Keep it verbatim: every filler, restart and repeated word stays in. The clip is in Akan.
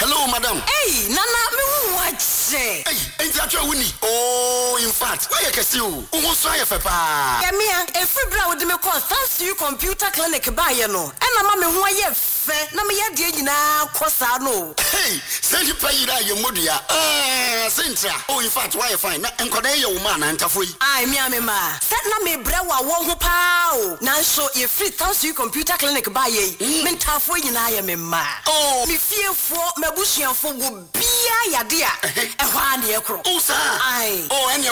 Hello, madam. Hey, Nana, me watch. Hey, ain't that your winnie? Oh, in fact, why can see you? Who try a papa? Yeah, me, a free brow with me call thanks to you computer clinic by you know. And I'm a who I have. Na me ya die nyina kosa no. Hey, send you pay that your modia. Eh, Sintra. Oh, in fact, why fine? Na enkoda ye woman antafoi. Ai me amema. Set na me bra wa wo ho pa o. Na so ye free thanks to you computer clinic by ye. Me ntafoi nyina ye me ma. Oh, me fiefo mabusuafo go bia yade a. E hwa na ye kro. Oh, sir. Ai. Oh, any